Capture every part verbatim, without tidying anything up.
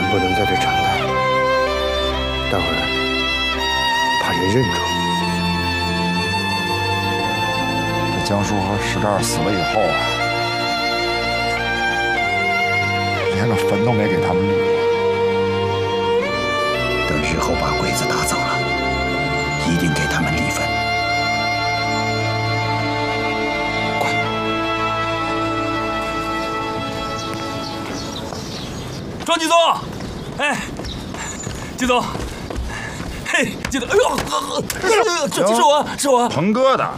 不能在这长待，待会儿怕人认着。 这江叔和石盖死了以后啊，连个坟都没给他们立。 等日后把鬼子打走了，一定给他们立坟。快！ 庄季总，哎，季总，嘿，季总，哎呦，这这是我，是我， 鹏哥的。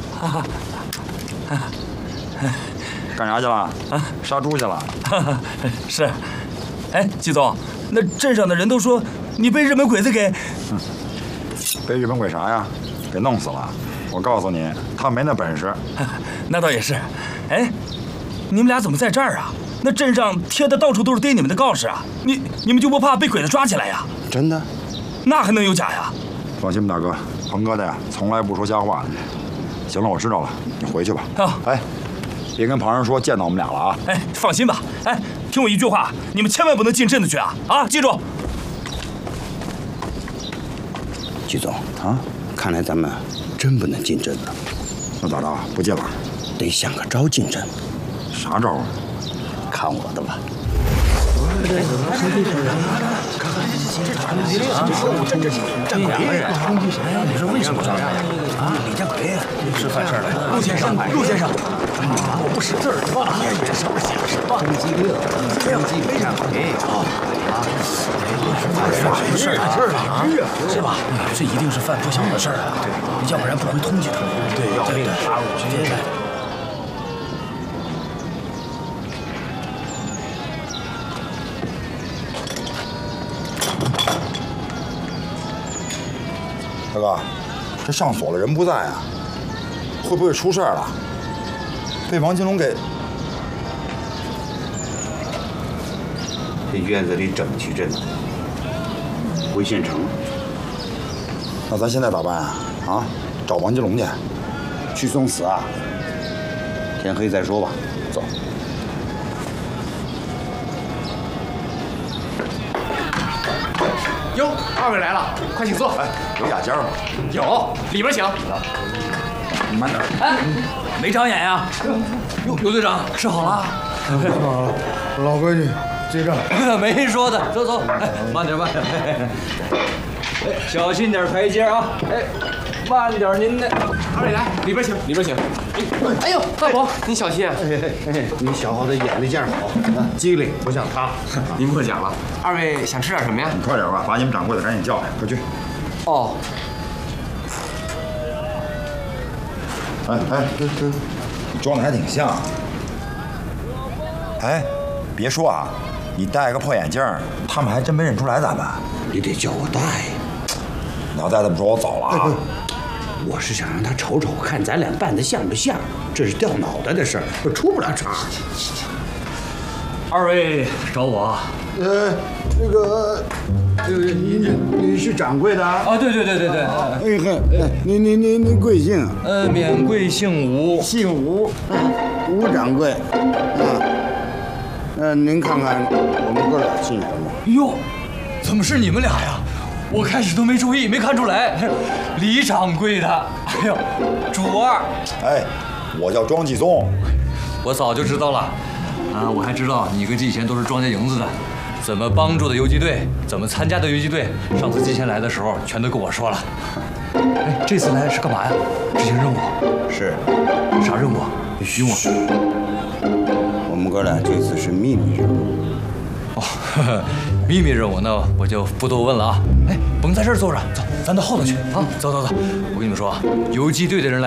干啥去了？啊，杀猪去了。 是，哎，季总，那镇上的人都说你被日本鬼子给…… 嗯，被日本鬼啥呀？给弄死了。我告诉你，他没那本事。 那倒也是。哎，你们俩怎么在这儿啊？那镇上贴的到处都是逮你们的告示啊！你你们就不怕被鬼子抓起来呀？ 真的？ 那还能有假呀？ 放心吧，大哥，鹏哥的呀，从来不说瞎话的。行了，我知道了，你回去吧。 啊， 哎，别跟旁人说见到我们俩了啊！ 哎，放心吧。哎，听我一句话，你们千万不能进镇子去啊！啊，记住。 季总啊，看来咱们真不能进镇了。 那咋着？不进了？ 得想个招进镇。 啥招啊？ 看我的吧！ 这这战鬼人攻击谁呀？你说为什么抓他呀？啊，李战鬼是犯事了。陆先生，陆先生，我不识字儿是吧？这上面写的什么？攻击令，攻击李战鬼啊啊！犯事儿，事儿犯事儿了啊，是吧？这一定是犯不祥的事儿啊！对，要不然不会通缉他。对，要命杀入去。 大哥，这上锁了，人不在啊，会不会出事儿了？被王金龙给…… 这院子里整齐着呢，回县城。 那咱现在咋办啊？啊，找王金龙去， 去送死啊？天黑再说吧。走。 哟，二位来了，快请坐。 哎，有雅间吗？ 有，里边请。 你慢点。 哎，没长眼呀？刘刘队长，吃好了？ 吃好了，老闺女，结账。 没说的，走走。哎，慢点，慢点。哎，小心点台阶啊！哎，慢点您的。二位来，里边请，里边请。哎呦，大伯，您小心啊！ 你小伙子眼力劲儿好，机灵不像他。 您过奖了。二位想吃点什么呀？ 你快点吧，把你们掌柜的赶紧叫来，快去。 哦。 哎哎，这这，你装的还挺像。哎，别说啊，你戴个破眼镜，他们还真没认出来咱们。 你得叫我戴。 你要再这么说，我走了啊。 我是想让他瞅瞅，看咱俩扮的像不像。这是掉脑袋的事儿，出不了岔。 二位找我？ 呃，那个，这个你你是掌柜的啊？ 啊，对对对对对。 哎呵，你你你你贵姓？ 呃，免贵姓吴。 姓吴，吴掌柜。啊，呃，您看看我们哥俩姓什么？ 哟，怎么是你们俩呀？我开始都没注意，没看出来。李掌柜的，哎呦，主二。 哎，我叫庄继宗。 我早就知道了，啊，我还知道你跟季贤都是庄家营子的，怎么帮助的游击队，怎么参加的游击队，上次季贤来的时候全都跟我说了。哎，这次来是干嘛呀？执行任务？ 是。 啥任务？许我。 我们哥俩这次是秘密任务。 哦，呵呵，秘密任务，那我就不多问了啊。哎，甭在这儿坐着，走，咱到后头去啊。走走走，我跟你们说，游击队的人来。